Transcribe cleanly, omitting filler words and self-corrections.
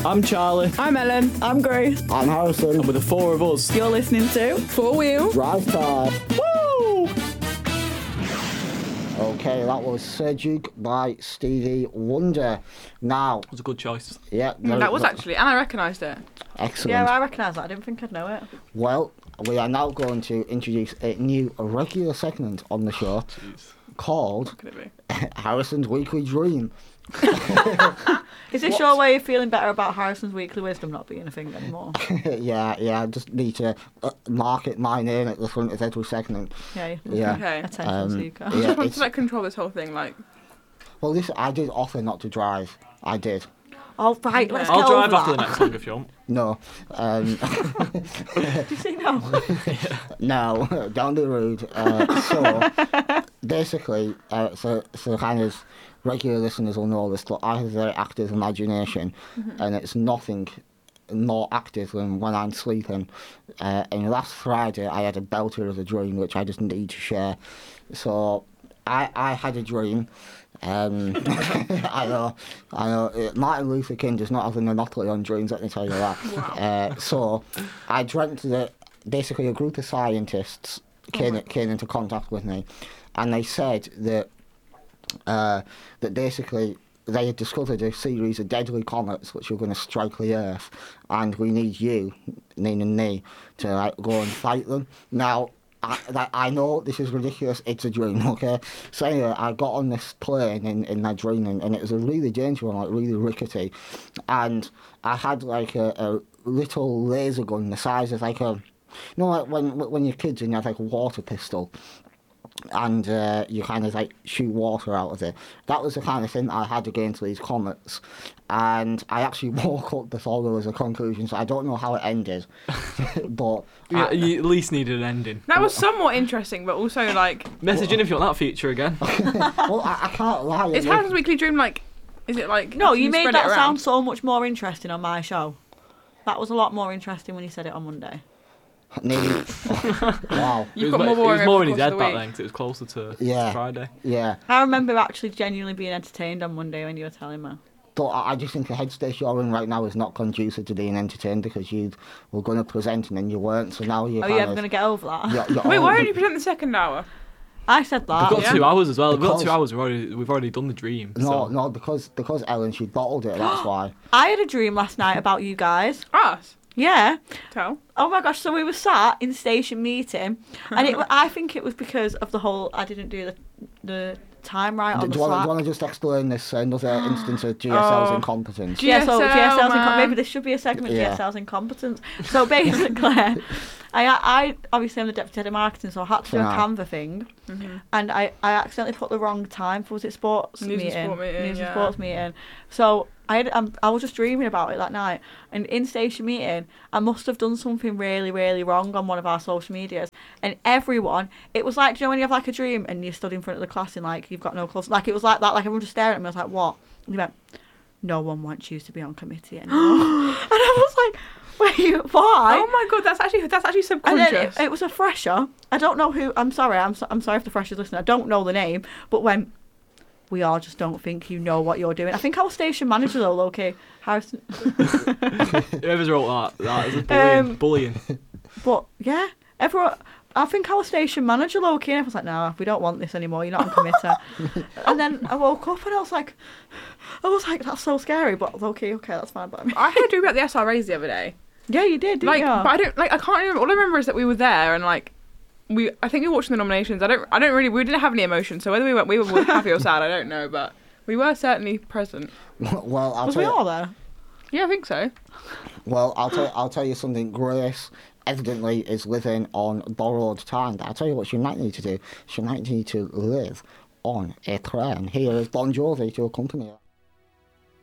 I'm Charlie. I'm Ellen. I'm Grace. I'm Harrison. And with the four of us, You're listening to Four Wheel. Drive Time. woo! Okay, that was Sir Duke by Stevie Wonder. Now, It was a good choice. yeah. That was actually, and I recognised it. Excellent. Yeah, I recognise that. I didn't think I'd know it. Well, we are now going to introduce a new regular segment on the show Jeez. called Could it be? Harrison's Weekly Dream. Is this your way of feeling better about Harrison's Weekly Wisdom not being a thing anymore? yeah, I just need to market my name at the front of every segment. Yeah. Yeah. Okay. Attention seeker. I Yeah, just want it's, to like control this whole thing. Like, well, listen, I did offer not to drive. I did. Oh, right, let's I'll get drive over after the that. next song if you want. No. Did you say no? No, don't be rude. So, basically, so kind of regular listeners will know this, but I have a very active imagination, and it's nothing more active than when I'm sleeping. And last Friday, I had a belter of a dream, which I just need to share. So, I had a dream. I know. Martin Luther King does not have a monopoly on dreams, let me tell you that. Wow. So, I dreamt that basically a group of scientists came into contact with me, and they said that basically they had discovered a series of deadly comets which were going to strike the Earth, and we need you, meaning me, to like go and fight them. Now, I know this is ridiculous, it's a dream, okay? So anyway, I got on this plane in my dream, and it was a really dangerous one, like really rickety, and I had like a little laser gun the size of like a, you know, like when you're kids and you have like a water pistol, and you kind of like shoot water out of it. That was the kind of thing that I had against these comets, and I actually woke up before there was a conclusion, so I don't know how it ended. But Yeah, you at least needed an ending. that was somewhat interesting, but also like, Message in if you want that feature again. well, I can't lie. is Harrison's Weekly Dream like? Is it like? No, can you made spread that it around? sound so much more interesting on my show. That was a lot more interesting when you said it on Monday. Wow. You've it got more was boring more over in the his course head of the back week. then because it was closer to Yeah. Friday. Yeah. I remember actually genuinely being entertained on Monday when you were telling me. But I just think the headspace you're in right now is not conducive to being entertained, because you were going to present and then you weren't, so now you're Are kind you ever of... going to get over that? Wait, why don't you present the second hour? I said that. We've got 2 hours as well. We've got Because- 2 hours. We've already done the dream. No, so. no, because Ellen, she bottled it, that's why. I had a dream last night about you guys. Us. Yeah. Tell. Oh my gosh, so we were sat in station meeting, and I think it was because of the whole, I didn't do the time right on Do the you Slack. want to just explain this another instance of GSL's Oh. incompetence? GSL man. maybe this should be a segment, Yeah. GSL's incompetence. So basically, I obviously am the deputy head of marketing, so I had to do a Yeah. Canva thing, and I accidentally put the wrong time for, was it sports News and meeting? sport meeting, News and yeah. sports meeting. So I was just dreaming about it that night, and in station meeting, I must have done something really, really wrong on one of our social medias, and everyone, it was like, do you know when you have like a dream and you stood in front of the class and like you've got no clothes, like it was like that, like everyone just staring at me. I was like, what? And he went, no one wants you to be on committee anymore. And I was like, wait, why? Oh my god, that's actually And then subconscious. it was a fresher. I don't know who. I'm sorry. I'm sorry if the fresher's listening. I don't know the name, but when we all just don't think you know what you're doing. I think our station manager though, Loki Harrison. Whoever's wrote that is a bullying. But yeah, everyone. I think our station manager Loki, and everyone's like, no, we don't want this anymore. You're not on committee. And then I woke up and I was like, that's so scary. But Loki, okay, that's fine. But I heard a dream about the SRAs the other day. yeah, you did, didn't Like, you? but I don't like. I can't remember. All I remember is that we were there and like. I think we were watching the nominations. We didn't have any emotion, so whether we were happy or sad, I don't know, but we were certainly present. Well, Was we all there? Yeah, I think so. Well, I'll tell you something. Grace evidently is living on borrowed time. But I'll tell you what she might need to do. She might need to live on a train. Here is Bon Jovi to accompany her.